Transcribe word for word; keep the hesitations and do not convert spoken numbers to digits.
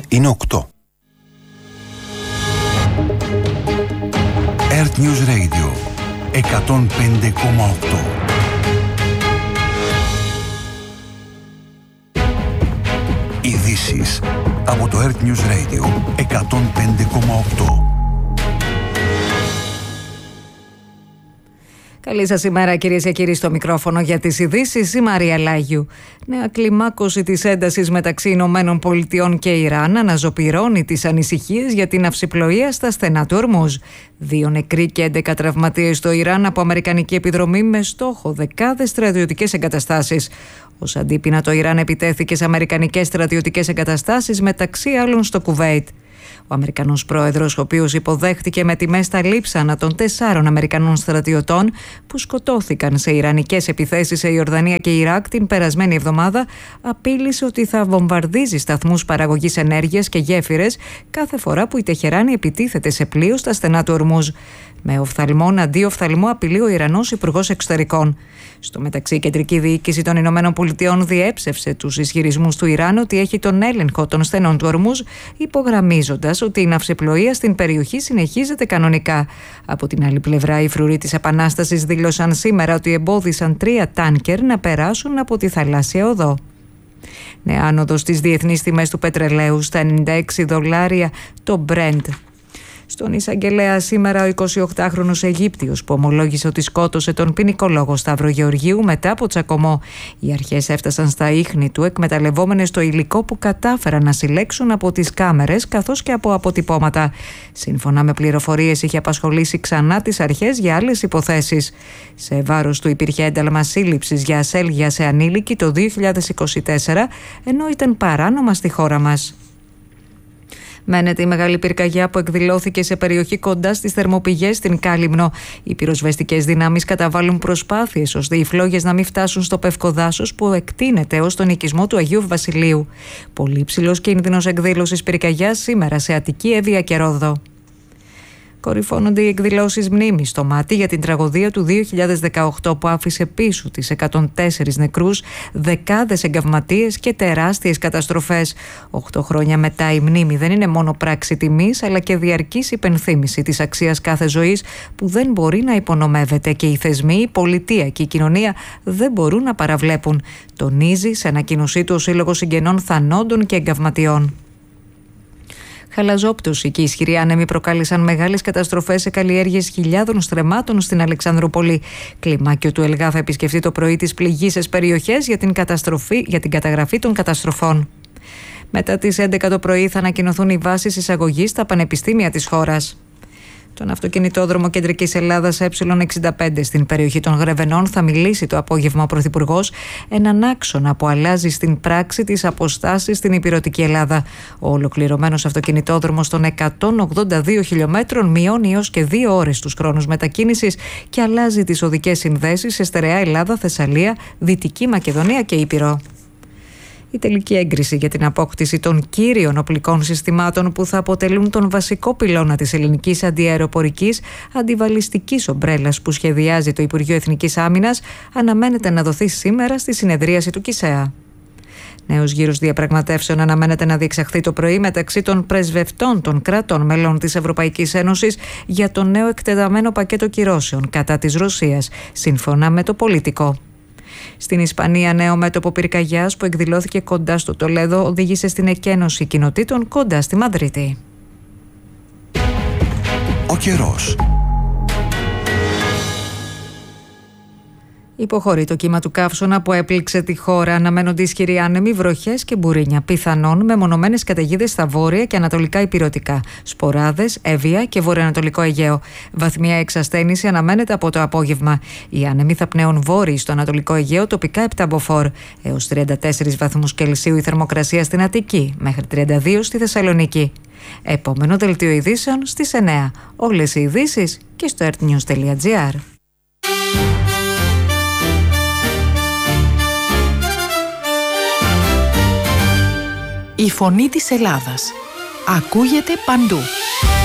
Είναι οκτώ. Earth News Radio εκατόν πέντε κόμμα οκτώ. Ειδήσεις από το Earth News Radio εκατόν πέντε κόμμα οκτώ. Καλή σας ημέρα, κυρίες και κύριοι, στο μικρόφωνο για τις ειδήσεις η Μαρία Λάγιου. Νέα κλιμάκωση της έντασης μεταξύ Ηνωμένων Πολιτειών και Ιράν αναζωπυρώνει τις ανησυχίες για την ναυσιπλοεία στα στενά του Ορμούζ. Δύο νεκροί και έντεκα τραυματίες στο Ιράν από αμερικανική επιδρομή με στόχο δεκάδες στρατιωτικές εγκαταστάσεις. Ως αντίπεινα, το Ιράν επιτέθηκε σε αμερικανικές στρατιωτικές εγκαταστάσεις, μεταξύ άλλων στο Κουβέιτ. Ο Αμερικανός πρόεδρος, ο οποίος υποδέχτηκε με τιμές τα λείψανα των τεσσάρων Αμερικανών στρατιωτών που σκοτώθηκαν σε ιρανικές επιθέσεις σε Ιορδανία και Ιράκ την περασμένη εβδομάδα, απείλησε ότι θα βομβαρδίζει σταθμούς παραγωγής ενέργειας και γέφυρες κάθε φορά που η Τεχεράνη επιτίθεται σε πλοίο στα στενά του Ορμούζ. Με οφθαλμόν αντί οφθαλμού απειλεί ο Ιρανός Υπουργός Εξωτερικών. Στο μεταξύ, η κεντρική διοίκηση των Ηνωμένων Πολιτειών διέψευσε τους ισχυρισμούς του Ιράν ότι έχει τον έλεγχο των στενών του Ορμούζ, υπογραμμίζοντας ότι η ναυσιπλοεία στην περιοχή συνεχίζεται κανονικά. Από την άλλη πλευρά, οι φρουροί της Επανάστασης δήλωσαν σήμερα ότι εμπόδισαν τρία τάνκερ να περάσουν από τη θαλάσσια οδό. Νέα άνοδος στις διεθνείς τιμές του πετρελαίου στα ενενήντα έξι δολάρια το Brent. Στον εισαγγελέα σήμερα ο εικοσιοκτάχρονος Αιγύπτιος που ομολόγησε ότι σκότωσε τον ποινικολόγο Σταύρο Γεωργίου μετά από τσακωμό. Οι αρχές έφτασαν στα ίχνη του εκμεταλλευόμενες το υλικό που κατάφεραν να συλλέξουν από τις κάμερες καθώς και από αποτυπώματα. Σύμφωνα με πληροφορίες, είχε απασχολήσει ξανά τις αρχές για άλλες υποθέσεις. Σε βάρος του υπήρχε ένταλμα σύλληψης για ασέλγεια σε ανήλικη το δύο χιλιάδες είκοσι τέσσερα, ενώ ήταν παράνομα στη χώρα μας. Μένεται η μεγάλη πυρκαγιά που εκδηλώθηκε σε περιοχή κοντά στις θερμοπηγές στην Κάλυμνο. Οι πυροσβεστικές δυνάμεις καταβάλουν προσπάθειες ώστε οι φλόγες να μην φτάσουν στο πευκοδάσος που εκτείνεται ως τον οικισμό του Αγίου Βασιλείου. Πολύ ψηλός κίνδυνος εκδήλωσης πυρκαγιάς σήμερα σε Αττική, Εύβοια και Ρόδο. Κορυφώνονται οι εκδηλώσεις μνήμης στο Μάτι για την τραγωδία του δύο χιλιάδες δεκαοκτώ που άφησε πίσω τις εκατόν τέσσερις νεκρούς, δεκάδες εγκαυματίες και τεράστιες καταστροφές. Οχτώ χρόνια μετά, η μνήμη δεν είναι μόνο πράξη τιμής, αλλά και διαρκής υπενθύμηση της αξίας κάθε ζωής που δεν μπορεί να υπονομεύεται και οι θεσμοί, η πολιτεία και η κοινωνία δεν μπορούν να παραβλέπουν. Τονίζει σε ανακοίνωσή του ο Σύλλογος Συγγενών Θανόντων και Εγκαυματιών. Χαλαζόπτωση και ισχυροί άνεμοι προκάλεσαν μεγάλες καταστροφές σε καλλιέργειες χιλιάδων στρεμμάτων στην Αλεξανδρούπολη. Κλιμάκιο του ΕΛΓΑ θα επισκεφτεί το πρωί τις πληγείσες περιοχές για την, για την καταγραφή των καταστροφών. Μετά τις έντεκα το πρωί θα ανακοινωθούν οι βάσεις εισαγωγής στα πανεπιστήμια της χώρας. Τον αυτοκινητόδρομο Κεντρικής Ελλάδας Ε εξήντα πέντε στην περιοχή των Γρεβενών θα μιλήσει το απόγευμα ο Πρωθυπουργός, έναν άξονα που αλλάζει στην πράξη τις αποστάσεις στην ηπειρωτική Ελλάδα. Ο ολοκληρωμένος αυτοκινητόδρομος των εκατόν ογδόντα δύο χιλιόμετρων μειώνει έως και δύο ώρες τους χρόνους μετακίνησης και αλλάζει τις οδικές συνδέσεις σε στερεά Ελλάδα, Θεσσαλία, Δυτική Μακεδονία και Ήπειρο. Η τελική έγκριση για την απόκτηση των κύριων οπλικών συστημάτων που θα αποτελούν τον βασικό πυλώνα της ελληνικής αντιαεροπορικής αντιβαλιστικής ομπρέλας που σχεδιάζει το Υπουργείο Εθνικής Άμυνας αναμένεται να δοθεί σήμερα στη συνεδρίαση του ΚΙΣΕΑ. Νέος γύρος διαπραγματεύσεων αναμένεται να διεξαχθεί το πρωί μεταξύ των πρεσβευτών των κρατών μελών της Ευρωπαϊκής Ένωσης για το νέο εκτεταμένο πακέτο κυρώσεων κατά της Ρωσίας, σύμφωνα με το Πολίτικο. Στην Ισπανία, νέο μέτωπο πυρκαγιάς που εκδηλώθηκε κοντά στο Τολέδο οδήγησε στην εκένωση κοινοτήτων κοντά στη Μαδρίτη. Ο καιρός. Υποχωρεί το κύμα του καύσωνα που έπληξε τη χώρα. Αναμένονται ισχυροί άνεμοι, βροχές και μπουρίνια. Πιθανόν μεμονωμένες καταιγίδες στα βόρεια και ανατολικά ηπειρωτικά. Σποράδες, Εύβοια και βορειοανατολικό Αιγαίο. Βαθμία εξασθένηση αναμένεται από το απόγευμα. Οι άνεμοι θα πνέουν βόρειοι στο ανατολικό Αιγαίο, τοπικά επτά μποφόρ. Έως τριάντα τέσσερις βαθμούς Κελσίου η θερμοκρασία στην Αττική, μέχρι τριάντα δύο στη Θεσσαλονίκη. Επόμενο δελτίο ειδήσεων στις εννιά. Όλες οι ειδήσεις και στο earthnews τελεία gr. Η φωνή της Ελλάδας ακούγεται παντού.